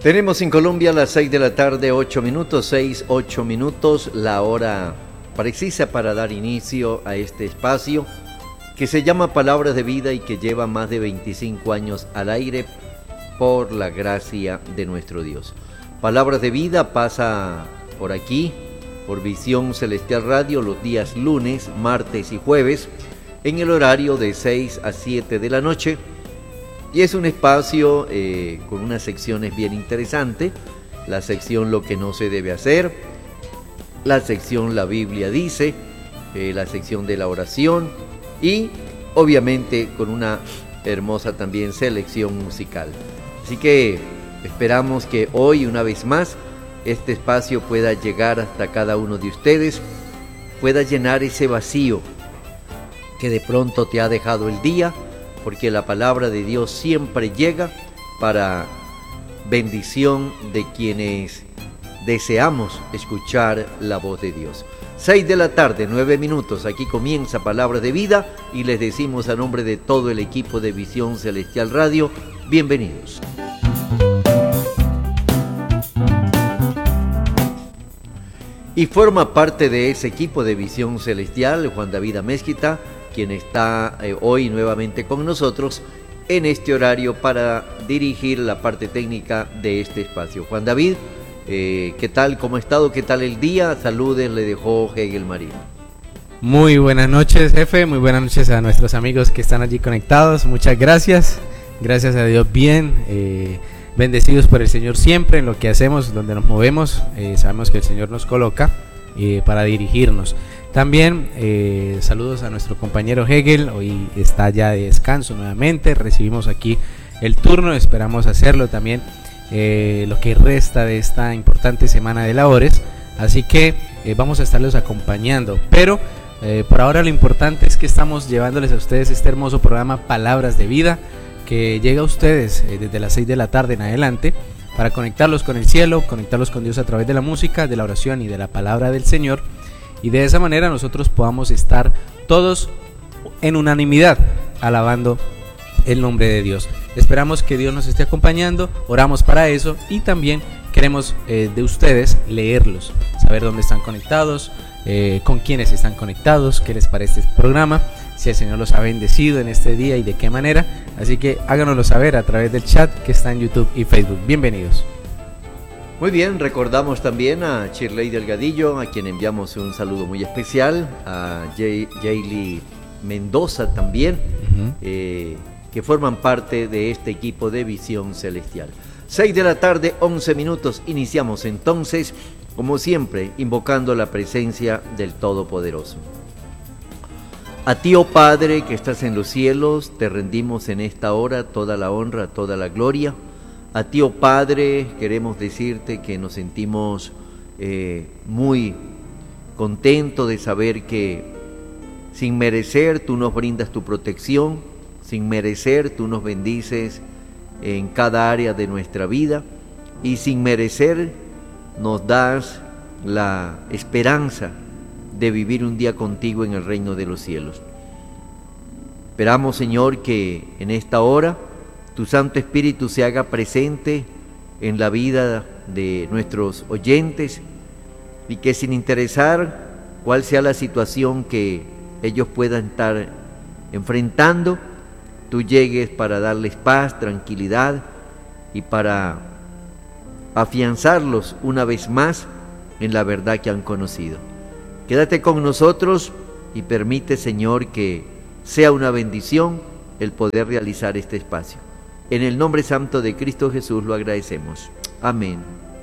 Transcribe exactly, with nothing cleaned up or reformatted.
Tenemos en Colombia las seis de la tarde, ocho minutos, seis, ocho minutos, la hora precisa para dar inicio a este espacio que se llama Palabras de Vida y que lleva más de veinticinco años al aire por la gracia de nuestro Dios. Palabras de Vida pasa por aquí, por Visión Celestial Radio, los días lunes, martes y jueves, en el horario de seis a siete de la noche. Y es un espacio eh, con unas secciones bien interesantes. La sección Lo que no se debe hacer, la sección La Biblia dice, eh, la sección de la oración y obviamente con una hermosa también selección musical. Así que esperamos que hoy una vez más este espacio pueda llegar hasta cada uno de ustedes, pueda llenar ese vacío que de pronto te ha dejado el día, porque la palabra de Dios siempre llega para bendición de quienes deseamos escuchar la voz de Dios. Seis de la tarde, nueve minutos, aquí comienza Palabras de Vida y les decimos a nombre de todo el equipo de Visión Celestial Radio, bienvenidos. Y forma parte de ese equipo de Visión Celestial Juan David Amezquita, quien está eh, hoy nuevamente con nosotros en este horario para dirigir la parte técnica de este espacio. Juan David, eh, ¿qué tal? ¿Cómo ha estado? ¿Qué tal el día? Saludes, le dejó Hegel Marín. Muy buenas noches, jefe. Muy buenas noches a nuestros amigos que están allí conectados. Muchas gracias. Gracias a Dios, bien. Eh, bendecidos por el Señor siempre en lo que hacemos, donde nos movemos. Eh, sabemos que el Señor nos coloca eh, para dirigirnos. También eh, saludos a nuestro compañero Hegel, hoy está ya de descanso nuevamente, recibimos aquí el turno, esperamos hacerlo también eh, lo que resta de esta importante semana de labores, así que eh, vamos a estarlos acompañando, pero eh, por ahora lo importante es que estamos llevándoles a ustedes este hermoso programa Palabras de Vida, que llega a ustedes eh, desde las seis de la tarde en adelante, para conectarlos con el cielo, conectarlos con Dios a través de la música, de la oración y de la palabra del Señor. Y de esa manera nosotros podamos estar todos en unanimidad alabando el nombre de Dios. Esperamos que Dios nos esté acompañando, oramos para eso y también queremos eh, de ustedes leerlos, saber dónde están conectados, eh, con quiénes están conectados, qué les parece este programa, si el Señor los ha bendecido en este día y de qué manera. Así que háganoslo saber a través del chat que está en YouTube y Facebook. Bienvenidos. Muy bien, recordamos también a Shirley Delgadillo, a quien enviamos un saludo muy especial, a Jaylee Mendoza también, uh-huh. eh, que forman parte de este equipo de Visión Celestial. Seis de la tarde, once minutos, iniciamos entonces, como siempre, invocando la presencia del Todopoderoso. A ti, oh Padre, que estás en los cielos, te rendimos en esta hora toda la honra, toda la gloria. A ti, oh Padre, queremos decirte que nos sentimos eh, muy contentos de saber que sin merecer tú nos brindas tu protección, sin merecer tú nos bendices en cada área de nuestra vida y sin merecer nos das la esperanza de vivir un día contigo en el reino de los cielos. Esperamos, Señor, que en esta hora tu Santo Espíritu se haga presente en la vida de nuestros oyentes y que sin interesar cuál sea la situación que ellos puedan estar enfrentando, tú llegues para darles paz, tranquilidad y para afianzarlos una vez más en la verdad que han conocido. Quédate con nosotros y permite, Señor, que sea una bendición el poder realizar este espacio. En el nombre santo de Cristo Jesús lo agradecemos. Amén